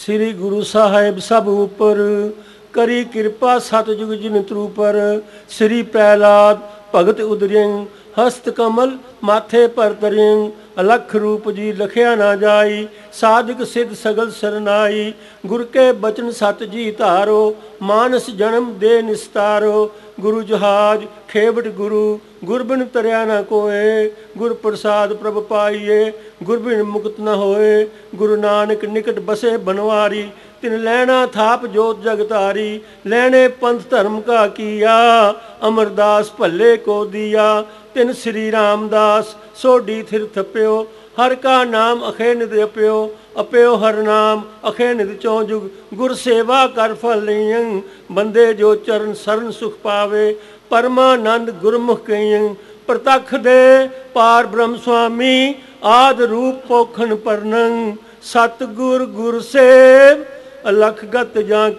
ਸ੍ਰੀ ਗੁਰੂ ਸਾਹਿਬ ਸਭ ਉਪਰ, ਕਰੀ ਕਿਰਪਾ ਸਤਿਜੁਗ ਜਿਨ ਤਰੂਪਰ। ਸ੍ਰੀ ਪ੍ਰਹਿਲਾਦ ਭਗਤ ਉਦਰਿਯੰ, ਹਸਤ ਕਮਲ ਮਾਥੇ ਪਰ ਤਰਿਯੰ। ਅਲਖ ਰੂਪ ਜੀ ਲਖਿਆ ਨਾ ਜਾਈ, ਸਾਧਕ ਸਿੱਧ ਸਗਲ ਸਰਨਾਈ। ਗੁਰ ਕੇ ਬਚਨ ਸਤ ਜੀ ਧਾਰੋ, ਮਾਨਸ ਜਨਮ ਦੇ ਨਿਸਤਾਰੋ। ਗੁਰੂ ਜਹਾਜ ਖੇਵਟ ਗੁਰੂ, ਗੁਰਬਿਨ ਤਰਿਆ ਨਾ ਕੋਏ। ਗੁਰ ਪ੍ਰਸਾਦ ਪ੍ਰਭ ਪਾਈਏ, ਗੁਰਬਿਨ ਮੁਕਤ ਨ ਹੋਏ। ਗੁਰੂ ਨਾਨਕ ਨਿਕਟ ਬਸੇ ਬਨਵਾਰੀ, ਤਿਨ ਲੈਣਾ ਥਾਪ ਜੋਤ ਜਗਤਾਰੀ। ਲੈਣੇ ਪੰਥ ਧਰਮ ਕਾ ਕੀਆ, ਅਮਰਦਾਸ ਭੱਲੇ ਕੋ ਦੀਆ। ਤਿਨ ਸ੍ਰੀ ਰਾਮਦਾਸ ਸੋਢੀ ਥਿਰ ਥਪਿਓ, ਹਰ ਕਾ ਨਾਮ ਅਖੇ ਨਿਤ ਜਪਿਓ। ਅਪਿਓ ਹਰ ਨਾਮ ਅਖੇ ਨਿਤ ਚੌ ਜੁਗ, ਗੁਰ ਸੇਵਾ ਕਰ ਫਲ ਲਈਅੰ। ਬੰਦੇ ਜੋ ਚਰਨ ਸਰਨ ਸੁਖ ਪਾਵੇ, ਪਰਮਾਨੰਦ ਗੁਰਮੁਖ ਕਈਅੰ। ਪ੍ਰਤੱਖ ਦੇ ਪਾਰ ਬ੍ਰਹਮ ਸੁਆਮੀ, ਆਦ ਰੂਪ ਪੋਖਣ ਪਰਨੰ। ਸਤਿਗੁਰ ਗੁਰ ਸੇਵ ਅਲਖ ਗਤ ਜਾਂ